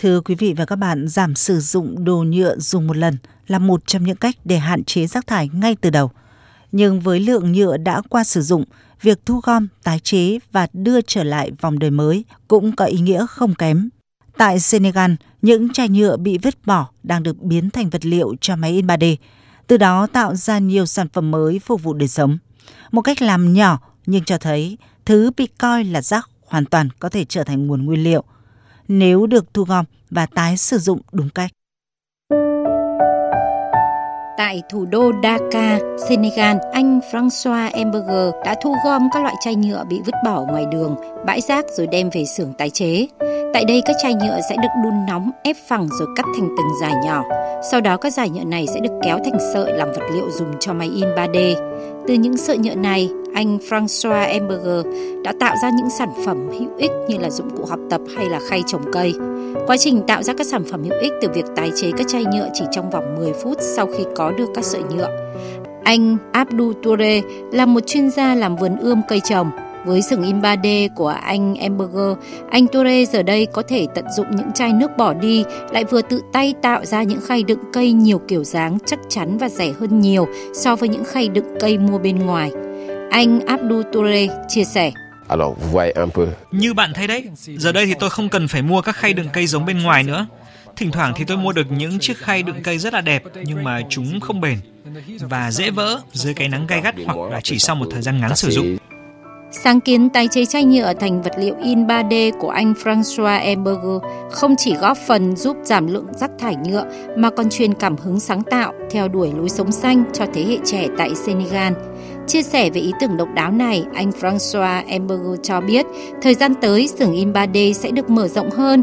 Thưa quý vị và các bạn, giảm sử dụng đồ nhựa dùng một lần là một trong những cách để hạn chế rác thải ngay từ đầu. Nhưng với lượng nhựa đã qua sử dụng, việc thu gom, tái chế và đưa trở lại vòng đời mới cũng có ý nghĩa không kém. Tại Senegal, những chai nhựa bị vứt bỏ đang được biến thành vật liệu cho máy in 3D, từ đó tạo ra nhiều sản phẩm mới phục vụ đời sống. Một cách làm nhỏ nhưng cho thấy thứ bị coi là rác hoàn toàn có thể trở thành nguồn nguyên liệu nếu được thu gom và tái sử dụng đúng cách. Tại thủ đô Dakar, Senegal, anh François Emberger đã thu gom các loại chai nhựa bị vứt bỏ ngoài đường, bãi rác rồi đem về xưởng tái chế. Tại đây, các chai nhựa sẽ được đun nóng, ép phẳng rồi cắt thành từng dải nhỏ. Sau đó, các dải nhựa này sẽ được kéo thành sợi làm vật liệu dùng cho máy in 3D. Từ những sợi nhựa này, anh François Emberger đã tạo ra những sản phẩm hữu ích như là dụng cụ học tập hay là khay trồng cây. Quá trình tạo ra các sản phẩm hữu ích từ việc tái chế các chai nhựa chỉ trong vòng 10 phút sau khi có được các sợi nhựa. Anh Abdou Touré là một chuyên gia làm vườn ươm cây trồng. Với xưởng in 3D của anh Emberger, anh Touré giờ đây có thể tận dụng những chai nước bỏ đi, lại vừa tự tay tạo ra những khay đựng cây nhiều kiểu dáng, chắc chắn và rẻ hơn nhiều so với những khay đựng cây mua bên ngoài. Anh Abdou Touré chia sẻ. Như bạn thấy đấy, giờ đây thì tôi không cần phải mua các khay đựng cây giống bên ngoài nữa. Thỉnh thoảng thì tôi mua được những chiếc khay đựng cây rất là đẹp, nhưng mà chúng không bền và dễ vỡ dưới cái nắng gay gắt hoặc là chỉ sau một thời gian ngắn sử dụng. Sáng kiến tái chế chai nhựa thành vật liệu in 3D của anh François Emberger không chỉ góp phần giúp giảm lượng rác thải nhựa mà còn truyền cảm hứng sáng tạo, theo đuổi lối sống xanh cho thế hệ trẻ tại Senegal. Chia sẻ về ý tưởng độc đáo này, anh François Emberger cho biết thời gian tới xưởng in 3D sẽ được mở rộng hơn